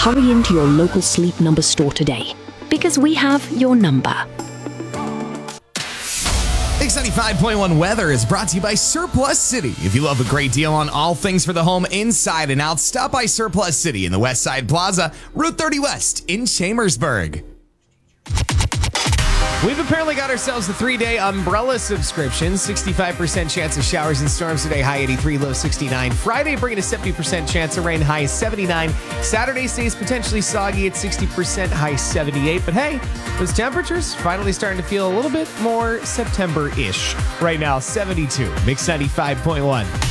hurry into your local Sleep Number store today, because we have your number. Mix 95.1 weather is brought to you by Surplus City. If you love a great deal on all things for the home inside and out, stop by Surplus City in the West Side Plaza, Route 30 West in Chambersburg. We've apparently got ourselves a 3-day umbrella subscription. 65% chance of showers and storms today, high 83, low 69. Friday, bringing a 70% chance of rain, high 79. Saturday stays potentially soggy at 60%, high 78. But hey, those temperatures finally starting to feel a little bit more September-ish. Right now, 72, Mix 95.1.